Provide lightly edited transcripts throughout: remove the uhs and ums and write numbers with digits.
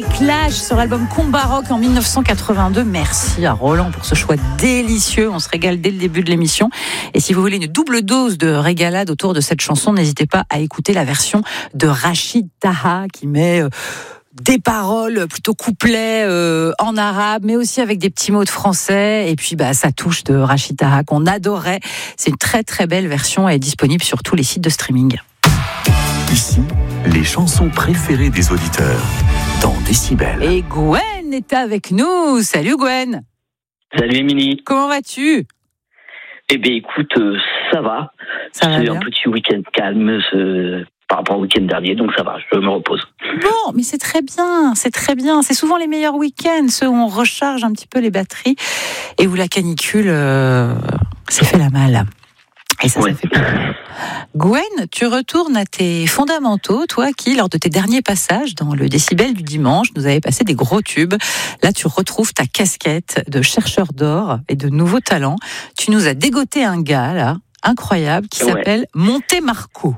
les Clash sur l'album Combat Rock en 1982. Merci à Roland pour ce choix délicieux. On se régale dès le début de l'émission. Et si vous voulez une double dose de régalade autour de cette chanson, n'hésitez pas à écouter la version de Rachid Taha qui met des paroles plutôt couplets en arabe, mais aussi avec des petits mots de français. Et puis ça touche de Rachid Taha qu'on adorait. C'est une très très belle version et est disponible sur tous les sites de streaming. Ici, les chansons préférées des auditeurs dans Décibel. Et Gwen est avec nous. Salut Gwen. Salut Émilie. Comment vas-tu ? Eh bien écoute, ça va. Ça va c'est bien. un petit week-end calme par rapport au week-end dernier, donc ça va, je me repose. Bon, mais c'est très bien, c'est très bien. C'est souvent les meilleurs week-ends, ceux où on recharge un petit peu les batteries et où la canicule s'est fait la malle. Et ça fait plaisir. Gwen, tu retournes à tes fondamentaux, toi qui, lors de tes derniers passages dans le Décibel du dimanche, nous avais passé des gros tubes. Là, tu retrouves ta casquette de chercheur d'or et de nouveaux talents. Tu nous as dégoté un gars, là, incroyable, qui s'appelle Monte Marco.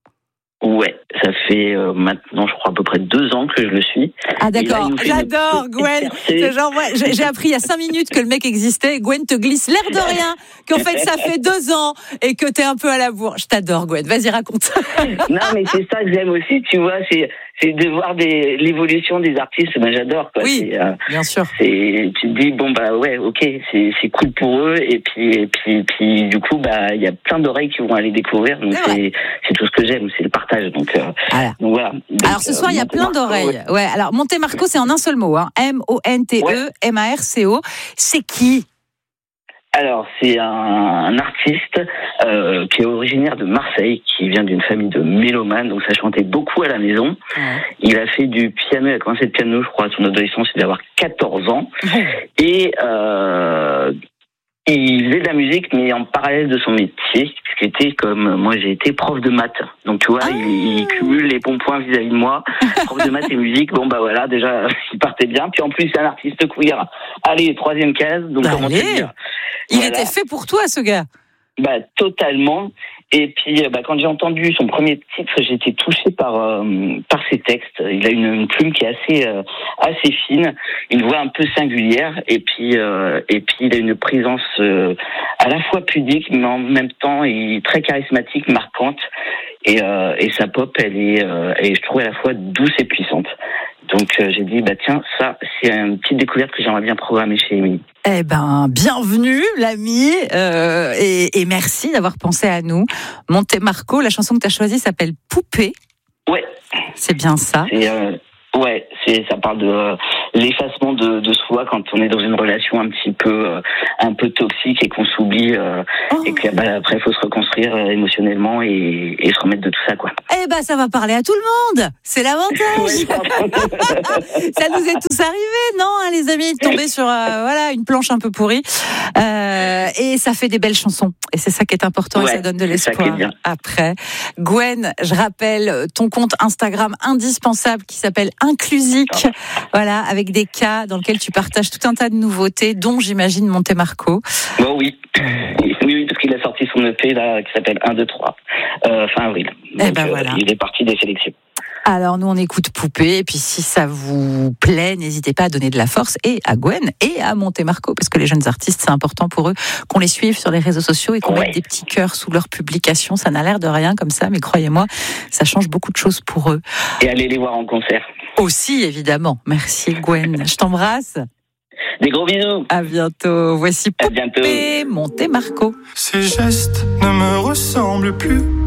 Ouais, ça fait maintenant, je crois, à peu près 2 ans que je le suis. Ah d'accord, j'adore Gwen. C'est genre, j'ai appris il y a 5 minutes que le mec existait. Gwen te glisse l'air de rien qu'en fait ça fait 2 ans et que t'es un peu à la bourre. Je t'adore Gwen, vas-y raconte. Non mais c'est ça que j'aime aussi, tu vois, c'est de voir l'évolution des artistes. Ben j'adore quoi. Oui, bien sûr. Tu te dis bon ouais, ok, c'est cool pour eux et puis du coup il y a plein d'oreilles qui vont aller découvrir. Donc c'est tout ce que j'aime, c'est le partage. Donc voilà. Alors ce soir il y a plein d'oreilles. Ouais. Alors Monte Marco c'est en un seul mot, hein. M-O-N-T-E-M-A-R-C-O. C'est qui ? Alors, c'est un artiste qui est originaire de Marseille, qui vient d'une famille de mélomanes, donc ça chantait beaucoup à la maison. Ouais. Il a fait du piano, il a commencé le piano, je crois, à son adolescence, il devait avoir 14 ans. Et il faisait de la musique, mais en parallèle de son métier, ce qui était comme moi, j'ai été prof de maths. Donc tu vois, il cumule les bons points vis-à-vis de moi. Prof de maths et musique, bon voilà, déjà, il partait bien. Puis en plus, c'est un artiste queer. Allez, 3e case, donc comment te dire ? Il était fait pour toi, ce gars. Totalement. Et puis, quand j'ai entendu son premier titre, j'ai été touché par ses textes. Il a une plume qui est assez fine, une voix un peu singulière, et puis il a une présence à la fois pudique, mais en même temps très charismatique, marquante. Et sa pop, elle est, je trouve à la fois douce et puissante. Donc j'ai dit tiens, ça c'est une petite découverte que j'aimerais bien programmer chez Émilie. Eh ben bienvenue l'ami et merci d'avoir pensé à nous. Monte Marco, la chanson que tu as choisie s'appelle Poupée. Ouais. C'est bien ça. Ça parle de l'effacement de soi quand on est dans une relation un peu toxique et qu'on s'oublie et qu'après il faut se reconstruire émotionnellement et se remettre de tout ça quoi. Eh ben ça va parler à tout le monde. C'est l'avantage. Ça nous est tous arrivé, non les amis, de tomber sur une planche un peu pourrie. Et ça fait des belles chansons. Et c'est ça qui est important et ça donne de l'espoir. Après, Gwen, je rappelle ton compte Instagram indispensable qui s'appelle Inclusique. Voilà, avec des cas dans lesquels tu partages tout un tas de nouveautés, dont j'imagine Monte Marco. Bon, oui, parce qu'il a sorti son EP là, qui s'appelle 1, 2, 3, fin avril. Donc, il est parti des sélections. Alors nous on écoute Poupée et puis si ça vous plaît, n'hésitez pas à donner de la force et à Gwen et à Monte Marco parce que les jeunes artistes c'est important pour eux qu'on les suive sur les réseaux sociaux et qu'on mette des petits cœurs sous leurs publications. Ça n'a l'air de rien comme ça, mais croyez-moi, ça change beaucoup de choses pour eux. Et allez les voir en concert. Aussi évidemment. Merci Gwen. Je t'embrasse. Des gros bisous. À bientôt. Voici Poupée, Monte Marco. Ces gestes ne me ressemblent plus.